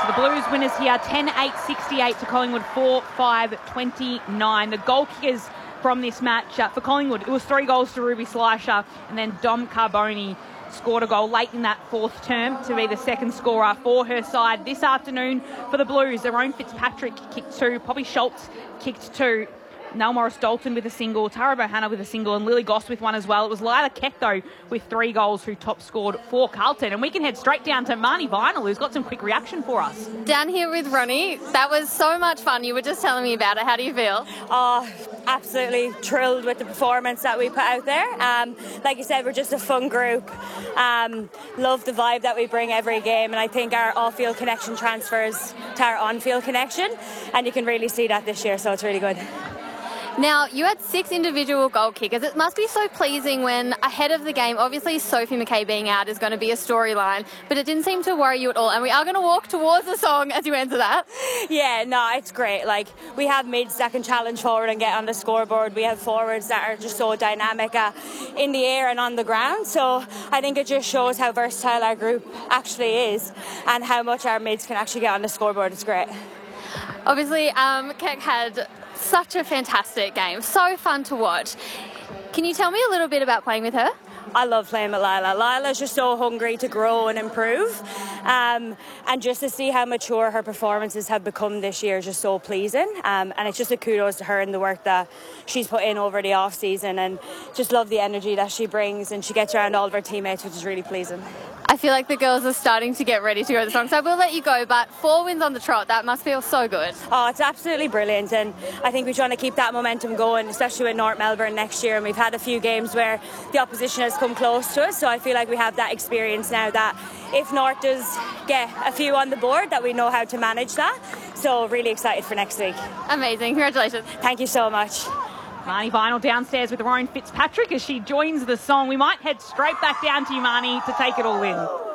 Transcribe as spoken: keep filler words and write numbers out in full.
So the Blues winners here, ten eight sixty-eight to Collingwood, four five twenty-nine. The goal kickers from this match uh, for Collingwood, it was three goals to Ruby Slisher, and then Dom Carboni scored a goal late in that fourth term to be the second scorer for her side. This afternoon for the Blues, their own Fitzpatrick kicked two, Poppy Schultz kicked two, Nell Morris-Dalton with a single, Tara Bohanna with a single, and Lily Goss with one as well. It was Lila Keck, though, with three goals, who top scored for Carlton. And we can head straight down to Marnie Vinyl, who's got some quick reaction for us. Down here with Ronnie, that was so much fun. You were just telling me about it. How do you feel? Oh, absolutely thrilled with the performance that we put out there. Um, like you said, we're just a fun group. Um, love the vibe that we bring every game, and I think our off-field connection transfers to our on-field connection, and you can really see that this year, so it's really good. Now, you had six individual goal kickers. It must be so pleasing when, ahead of the game, obviously Sophie McKay being out is going to be a storyline, but it didn't seem to worry you at all. And we are going to walk towards the song as you answer that. Yeah, no, it's great. Like, we have mids that can challenge forward and get on the scoreboard. We have forwards that are just so dynamic uh, in the air and on the ground. So I think it just shows how versatile our group actually is and how much our mids can actually get on the scoreboard. It's great. Obviously, um, Keck had such a fantastic game. So fun to watch. Can you tell me a little bit about playing with her? I love playing with Lila. Lila's just so hungry to grow and improve. Um, and just to see how mature her performances have become this year is just so pleasing. Um, and it's just a kudos to her and the work that she's put in over the off-season, and just love the energy that she brings, and she gets around all of her teammates, which is really pleasing. I feel like the girls are starting to get ready to go to the song, so we'll let you go, but four wins on the trot, that must feel so good. Oh, it's absolutely brilliant, and I think we're trying to keep that momentum going, especially with North Melbourne next year, and we've had a few games where the opposition has come close to us, so I feel like we have that experience now that if North does get a few on the board, that we know how to manage that. So really excited for next week. Amazing, congratulations. Thank you so much. Marnie Vinyl downstairs with Rowan Fitzpatrick as she joins the song. We might head straight back down to you, Marnie, to take it all in.